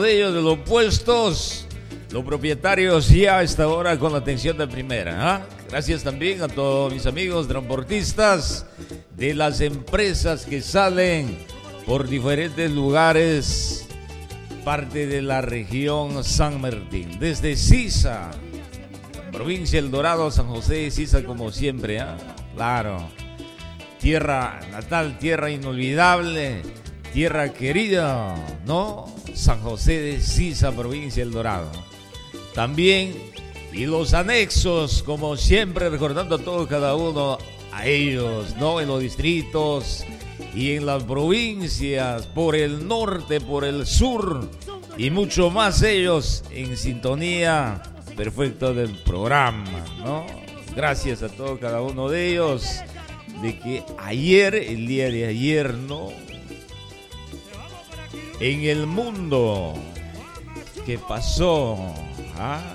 de ellos, de los puestos, los propietarios ya a esta hora con la atención de primera. Gracias también a todos mis amigos transportistas de las empresas que salen por diferentes lugares, parte de la región San Martín, desde Sisa, provincia El Dorado, San José de Sisa, como siempre, claro, tierra natal, tierra inolvidable, tierra querida, ¿no? San José de Sisa, provincia El Dorado. También, y los anexos, como siempre, recordando a todos, cada uno, a ellos, ¿no? En los distritos y en las provincias, por el norte, por el sur, y mucho más ellos en sintonía perfecta del programa, ¿no? Gracias a todos, cada uno de ellos, de que ayer, el día de ayer, ¿no? En el mundo, ¿qué pasó?